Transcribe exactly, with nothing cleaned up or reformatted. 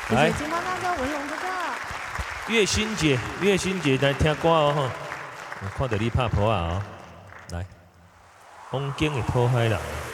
来， 金光大哥、文龙哥哥。 月心姐，月心姐来听歌哦吼，我看到你拍谱啊哦，来，风景的讨海人。